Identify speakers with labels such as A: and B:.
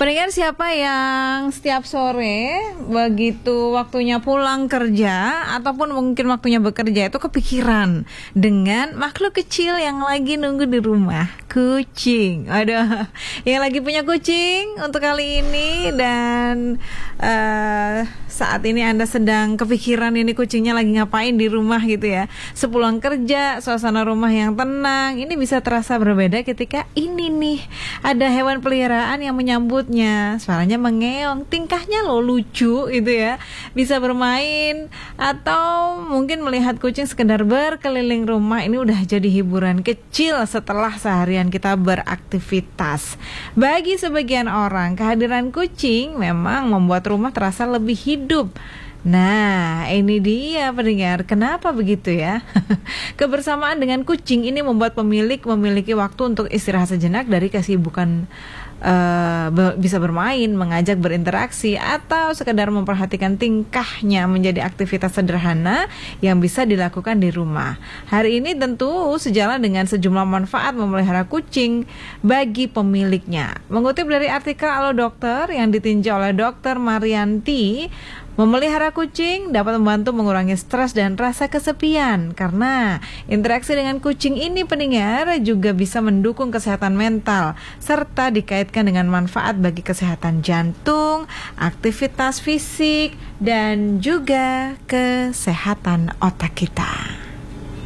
A: Pendengar, siapa yang setiap sore begitu waktunya pulang kerja ataupun mungkin waktunya bekerja itu kepikiran dengan makhluk kecil yang lagi nunggu di rumah, kucing. Aduh, yang lagi punya kucing untuk kali ini dan saat ini Anda sedang kepikiran ini kucingnya lagi ngapain di rumah gitu ya. Sepulang kerja, suasana rumah yang tenang, ini bisa terasa berbeda ketika ini nih ada hewan peliharaan yang menyambutnya. Suaranya mengeong, tingkahnya lo lucu gitu ya. Bisa bermain atau mungkin melihat kucing sekedar berkeliling rumah, ini udah jadi hiburan kecil setelah seharian kita beraktivitas. Bagi sebagian orang, kehadiran kucing memang membuat rumah terasa lebih hidup. Nah, ini dia pendengar, kenapa begitu ya? Kebersamaan dengan kucing ini membuat pemilik memiliki waktu untuk istirahat sejenak dari kesibukan, bisa bermain, mengajak berinteraksi, atau sekedar memperhatikan tingkahnya menjadi aktivitas sederhana yang bisa dilakukan di rumah. Hari ini tentu sejalan dengan sejumlah manfaat memelihara kucing bagi pemiliknya. Mengutip dari artikel Halo Dokter yang ditinjau oleh Dr. Marianti, memelihara kucing dapat membantu mengurangi stres dan rasa kesepian karena interaksi dengan kucing ini pendengar juga bisa mendukung kesehatan mental serta dikaitkan dengan manfaat bagi kesehatan jantung, aktivitas fisik dan juga kesehatan otak kita.